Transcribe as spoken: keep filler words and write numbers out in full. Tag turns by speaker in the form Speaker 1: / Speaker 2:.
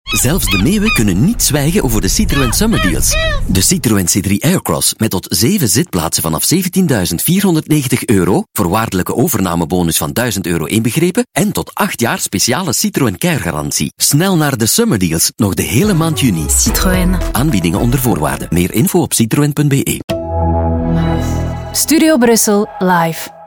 Speaker 1: Zelfs de meeuwen kunnen niet zwijgen over de Citroën Summer Deals. De Citroën C drie Aircross met tot zeven zitplaatsen vanaf zeventienduizend vierhonderdnegentig euro, voorwaardelijke overnamebonus van duizend euro inbegrepen en tot acht jaar speciale Citroën Care-garantie. Snel naar de Summer Deals, nog de hele maand juni.
Speaker 2: Citroën.
Speaker 1: Aanbiedingen onder voorwaarden. Meer info op citroen punt be.
Speaker 2: Studio Brussel live.